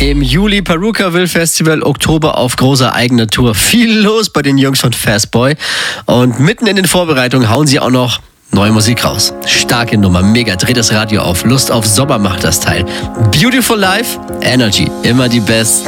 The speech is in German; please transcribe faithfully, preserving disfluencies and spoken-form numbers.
Im Juli Perukaville Festival, Oktober auf großer eigener Tour. Viel los bei den Jungs von Fastboy. Und mitten in den Vorbereitungen hauen sie auch noch neue Musik raus. Starke Nummer, mega, dreht das Radio auf. Lust auf Sommer macht das Teil. Beautiful Life, Energy, immer die besten.